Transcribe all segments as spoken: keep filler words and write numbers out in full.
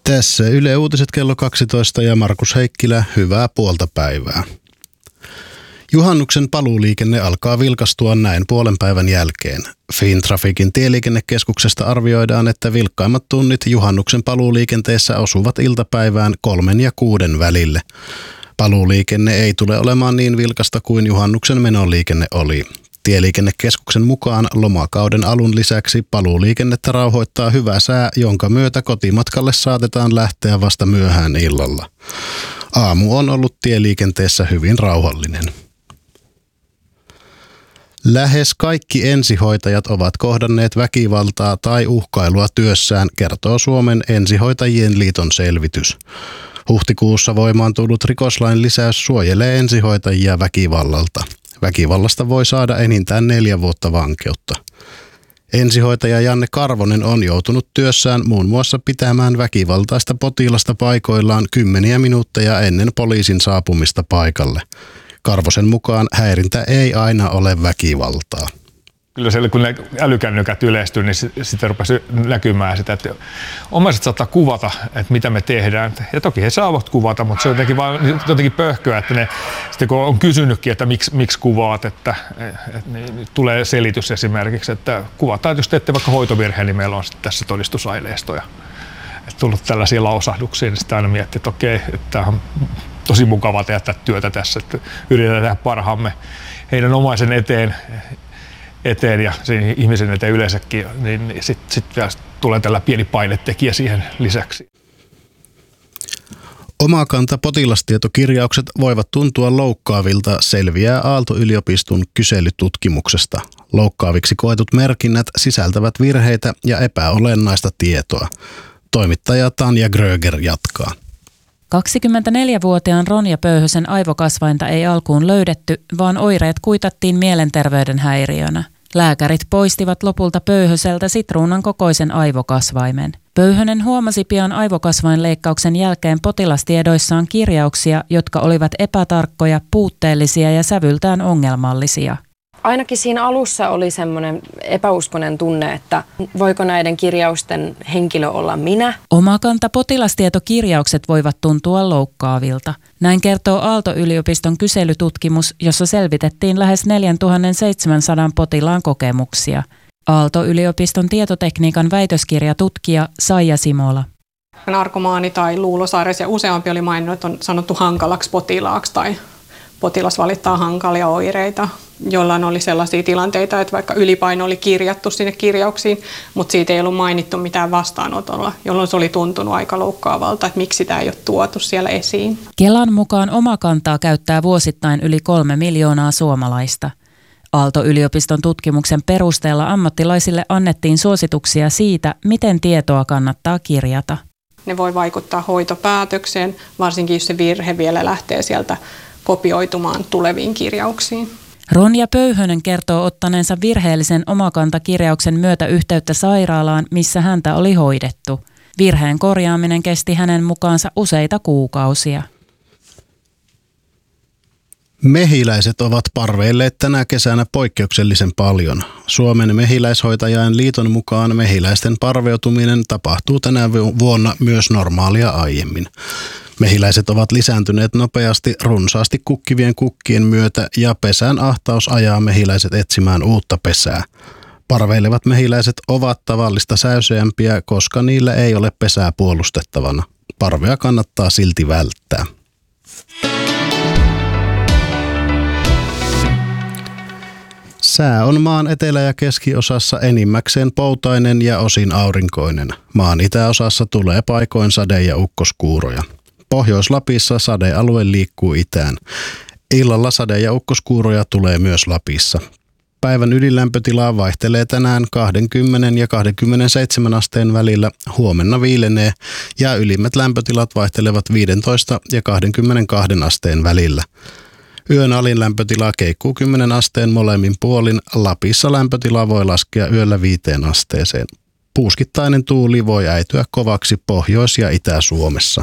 Tässä Yle Uutiset kello kaksitoista ja Markus Heikkilä, hyvää puolta päivää. Juhannuksen paluuliikenne alkaa vilkastua näin puolen päivän jälkeen. Fintrafikin tieliikennekeskuksesta arvioidaan, että vilkkaimmat tunnit juhannuksen paluuliikenteessä osuvat iltapäivään kolmen ja kuuden välille. Paluuliikenne ei tule olemaan niin vilkasta kuin juhannuksen menoliikenne oli. Tieliikennekeskuksen mukaan lomakauden alun lisäksi paluuliikennettä rauhoittaa hyvä sää, jonka myötä kotimatkalle saatetaan lähteä vasta myöhään illalla. Aamu on ollut tieliikenteessä hyvin rauhallinen. Lähes kaikki ensihoitajat ovat kohdanneet väkivaltaa tai uhkailua työssään, kertoo Suomen ensihoitajien liiton selvitys. Huhtikuussa voimaan tullut rikoslain lisäys suojelee ensihoitajia väkivallalta. Väkivallasta voi saada enintään neljä vuotta vankeutta. Ensihoitaja Janne Karvonen on joutunut työssään muun muassa pitämään väkivaltaista potilasta paikoillaan kymmeniä minuutteja ennen poliisin saapumista paikalle. Karvosen mukaan häirintä ei aina ole väkivaltaa. Kyllä siellä, kun ne älykännykät yleistyy, niin sitten rupesi näkymään sitä, että omaiset saattaa kuvata, että mitä me tehdään. Ja toki he saavat kuvata, mutta se on jotenkin, vaan, jotenkin pöhköä, että ne, sitten kun on kysynytkin, että miksi, miksi kuvaat, että, että niin tulee selitys esimerkiksi, että kuvataan, että jos teette vaikka hoitovirheen, niin meillä on tässä todistusaineistoja. Että tullut tällaisia lausahduksia, niin sitten aina miettii, että okei, että tämä on tosi mukava tehdä työtä tässä, että yritetään tehdä parhaamme heidän omaisen eteen. eteen ja sen ihmisen eteen yleensäkin, niin sitten sit tulee tällä pieni painetekijä siihen lisäksi. Omakanta potilastietokirjaukset voivat tuntua loukkaavilta, selviää Aalto-yliopiston kyselytutkimuksesta. Loukkaaviksi koetut merkinnät sisältävät virheitä ja epäolennaista tietoa. Toimittaja Tanja Gröger jatkaa. kaksikymmentäneljävuotiaan Ronja Pöyhösen aivokasvainta ei alkuun löydetty, vaan oireet kuitattiin mielenterveyden häiriönä. Lääkärit poistivat lopulta Pöyhöseltä sitruunan kokoisen aivokasvaimen. Pöyhönen huomasi pian aivokasvainleikkauksen jälkeen potilastiedoissaan kirjauksia, jotka olivat epätarkkoja, puutteellisia ja sävyltään ongelmallisia. Ainakin siinä alussa oli semmoinen epäuskonen tunne, että voiko näiden kirjausten henkilö olla minä. Omakanta potilastietokirjaukset voivat tuntua loukkaavilta. Näin kertoo Aalto-yliopiston kyselytutkimus, jossa selvitettiin lähes neljätuhattaseitsemänsataa potilaan kokemuksia. Aalto-yliopiston tietotekniikan väitöskirjatutkija Saija Simola. Narkomaani tai luulosairaus ja useampi oli maininnut, että on sanottu hankalaksi potilaaksi tai potilas valittaa hankalia oireita. Jollain oli sellaisia tilanteita, että vaikka ylipaino oli kirjattu sinne kirjauksiin, mutta siitä ei ollut mainittu mitään vastaanotolla, jolloin se oli tuntunut aika loukkaavalta, että miksi sitä ei ole tuotu siellä esiin. Kelan mukaan Omakantaa käyttää vuosittain yli kolme miljoonaa suomalaista. Aalto-yliopiston tutkimuksen perusteella ammattilaisille annettiin suosituksia siitä, miten tietoa kannattaa kirjata. Ne voi vaikuttaa hoitopäätökseen, varsinkin jos se virhe vielä lähtee sieltä kopioitumaan tuleviin kirjauksiin. Ronja Pöyhönen kertoo ottaneensa virheellisen Omakanta-kirjauksen myötä yhteyttä sairaalaan, missä häntä oli hoidettu. Virheen korjaaminen kesti hänen mukaansa useita kuukausia. Mehiläiset ovat parveilleet tänä kesänä poikkeuksellisen paljon. Suomen mehiläishoitajain liiton mukaan mehiläisten parveutuminen tapahtuu tänä vuonna myös normaalia aiemmin. Mehiläiset ovat lisääntyneet nopeasti runsaasti kukkivien kukkien myötä ja pesän ahtaus ajaa mehiläiset etsimään uutta pesää. Parveilevat mehiläiset ovat tavallista säyseämpiä, koska niillä ei ole pesää puolustettavana. Parvea kannattaa silti välttää. Sää on maan etelä- ja keskiosassa enimmäkseen poutainen ja osin aurinkoinen. Maan itäosassa tulee paikoin sade- ja ukkoskuuroja. Pohjois-Lapissa sadealue liikkuu itään. Illalla sade- ja ukkoskuuroja tulee myös Lapissa. Päivän ydinlämpötila vaihtelee tänään kaksikymmentä ja kaksikymmentäseitsemän asteen välillä, huomenna viilenee ja ylimmät lämpötilat vaihtelevat viisitoista ja kaksikymmentäkaksi asteen välillä. Yön alin lämpötila keikkuu kymmenen asteen molemmin puolin, Lapissa lämpötila voi laskea yöllä viiteen asteeseen. Puuskittainen tuuli voi äityä kovaksi Pohjois- ja Itä-Suomessa.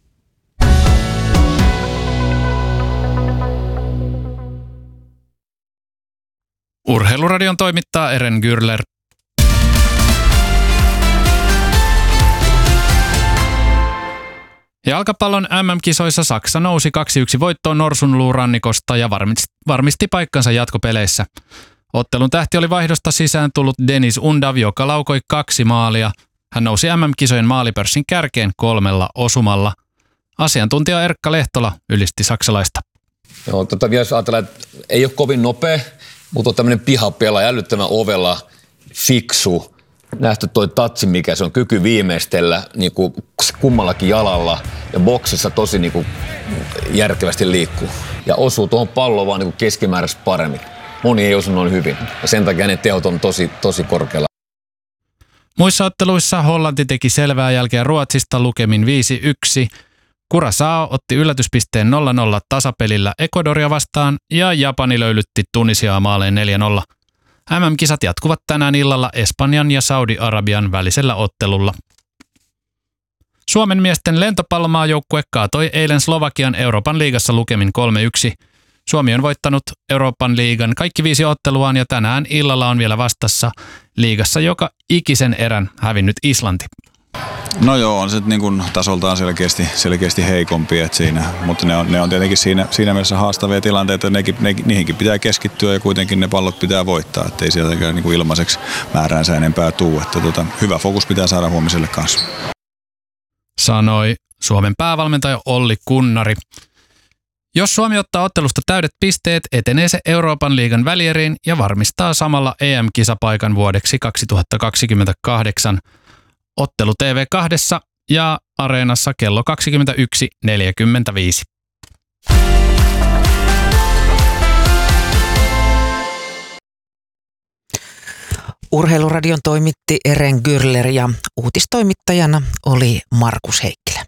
Urheiluradion toimittaa Eren Gürler. Jalkapallon M M-kisoissa Saksa nousi kaksi yksi voittoon Norsunluurannikosta ja varmisti paikkansa jatkopeleissä. Ottelun tähti oli vaihdosta sisään tullut Deniz Undav, joka laukoi kaksi maalia. Hän nousi M M-kisojen maalipörssin kärkeen kolmella osumalla. Asiantuntija Erkka Lehtola ylisti saksalaista. Joo, tota, jos ajatellaan, että ei ole kovin nopea, mutta on tämmöinen pihapelaaja, älyttömän ovella, fiksu. Nähty toi tatsi, mikä se on, kyky viimeistellä niin kuin kummallakin jalalla ja boksissa tosi niin kuin järkevästi liikkuu. Ja osuu tuohon palloon vaan niin kuin keskimääräisesti paremmin. Moni ei osu noin hyvin ja sen takia ne teot on tosi, tosi korkealla. Muissa otteluissa Hollanti teki selvää jälkeä Ruotsista lukemin viisi yksi. Curaçao otti yllätyspisteen nolla nolla tasapelillä Ecuadoria vastaan ja Japani löylytti Tunisiaa maaleen neljä nolla. M M-kisat jatkuvat tänään illalla Espanjan ja Saudi-Arabian välisellä ottelulla. Suomen miesten lentopallomaajoukkue kaatoi eilen Slovakian Euroopan liigassa lukemin kolme yksi. Suomi on voittanut Euroopan liigan kaikki viisi otteluaan ja tänään illalla on vielä vastassa liigassa joka ikisen erän hävinnyt Islanti. No joo, on se niin kuin tasoltaan selkeästi, selkeästi heikompi, että siinä, mutta ne on, ne on tietenkin siinä, siinä mielessä haastavia tilanteita, nekin, ne, niihinkin pitää keskittyä ja kuitenkin ne pallot pitää voittaa, ettei sieltäkään niin kuin ilmaiseksi määräänsä enempää tuu, että tota, hyvä fokus pitää saada huomiselle kanssa. Sanoi Suomen päävalmentaja Olli Kunnari. Jos Suomi ottaa ottelusta täydet pisteet, etenee se Euroopan liigan välieriin ja varmistaa samalla E M-kisapaikan vuodeksi kaksituhattakaksikymmentäkahdeksan. Ottelu T V kahdessa ja Areenassa kello kaksikymmentäyksi neljäkymmentäviisi. Urheiluradion toimitti Eren Gürler ja uutistoimittajana oli Markus Heikkilä.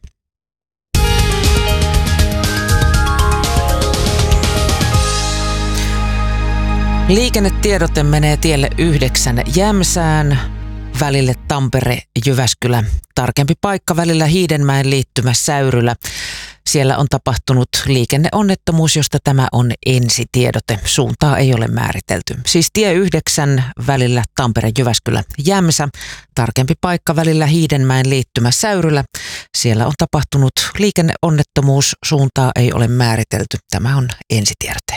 Liikennetiedote menee tielle yhdeksän Jämsään välille Tampere-Jyväskylä. Tarkempi paikka välillä Hiidenmäen liittymä Säyrylä. Siellä on tapahtunut liikenneonnettomuus, josta tämä on ensitiedote. Suuntaa ei ole määritelty. Siis tie yhdeksän välillä Tampere-Jyväskylä Jämsä. Tarkempi paikka välillä Hiidenmäen liittymä Säyrylä. Siellä on tapahtunut liikenneonnettomuus. Suuntaa ei ole määritelty. Tämä on ensitiedote.